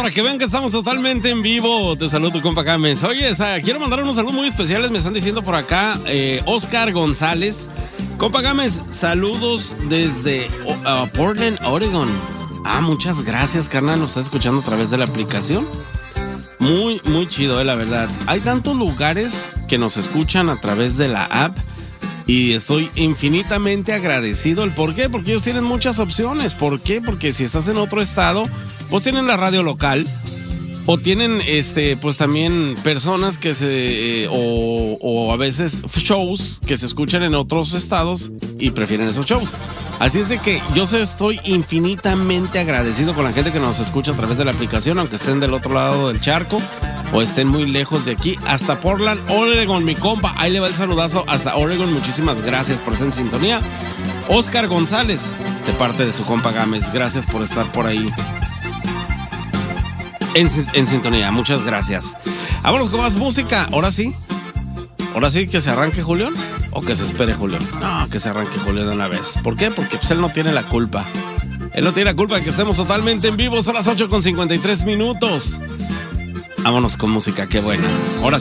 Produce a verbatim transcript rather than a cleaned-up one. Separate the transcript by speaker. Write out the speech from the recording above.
Speaker 1: para que vean que estamos totalmente en vivo. Te saludo tu compa Gámez. Oye, esa, quiero mandar unos saludos muy especiales. Me están diciendo por acá, eh, Oscar González. Compa Gámez, saludos desde uh, Portland, Oregon. Ah, muchas gracias, carnal. Nos está escuchando a través de la aplicación. Muy, muy chido, eh, la verdad. Hay tantos lugares que nos escuchan a través de la app y estoy infinitamente agradecido. ¿El por qué? Porque ellos tienen muchas opciones. ¿Por qué? Porque si estás en otro estado, pues tienen la radio local o tienen, este, pues también personas que se, eh, o, o a veces shows que se escuchan en otros estados y prefieren esos shows. Así es de que yo estoy infinitamente agradecido con la gente que nos escucha a través de la aplicación, aunque estén del otro lado del charco o estén muy lejos de aquí, hasta Portland, Oregon, mi compa. Ahí le va el saludazo hasta Oregon. Muchísimas gracias por estar en sintonía. Oscar González, de parte de su compa Gámez, gracias por estar por ahí en, en sintonía. Muchas gracias. Vámonos con más música. Ahora sí. Ahora sí, que se arranque Julián o que se espere Julián. No, que se arranque Julián de una vez. ¿Por qué? Porque pues él no tiene la culpa. Él no tiene la culpa de que estemos totalmente en vivo. Son las ocho con cincuenta y tres minutos. Vámonos con música, qué buena. Ahora